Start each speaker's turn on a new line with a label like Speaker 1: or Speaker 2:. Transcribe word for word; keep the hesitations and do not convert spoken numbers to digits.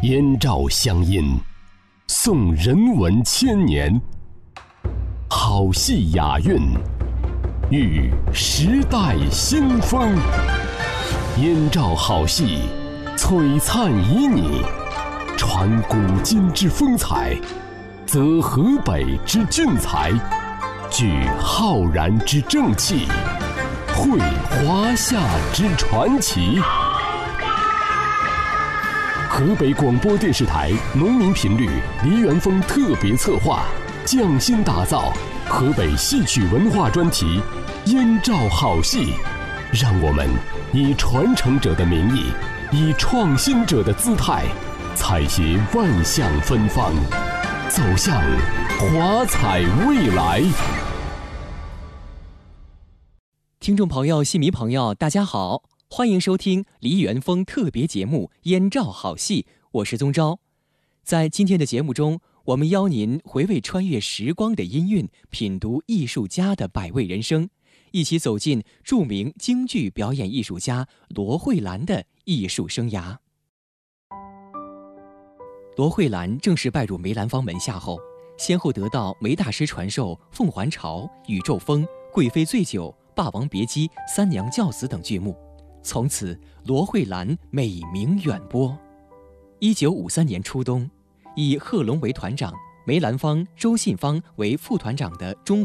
Speaker 1: 燕赵乡音，颂人文千年，好戏雅韵，遇时代新风。燕赵好戏，璀璨旖旎，传古今之风采，则河北之俊才，聚浩然之正气，绘华夏之传奇。河北广播电视台农民频率梨园风特别策划，匠心打造河北戏曲文化专题《燕赵好戏》，让我们以传承者的名义，以创新者的姿态，采撷万象芬芳，走向华彩未来。
Speaker 2: 听众朋友、戏迷朋友，大家好，欢迎收听梨园风特别节目《燕赵好戏》，我是宗昭。在今天的节目中，我们邀您回味穿越时光的音韵，品读艺术家的百味人生，一起走进著名京剧表演艺术家罗慧兰的艺术生涯。罗慧兰正式拜入梅兰芳门下后，先后得到梅大师传授《凤还巢》《宇宙风》《贵妃醉酒》《霸王别姬》《三娘教子》等剧目，从此罗慧兰美名远播。一九五三年初冬，以贺龙为团长，梅兰芳、周信芳为副团长的中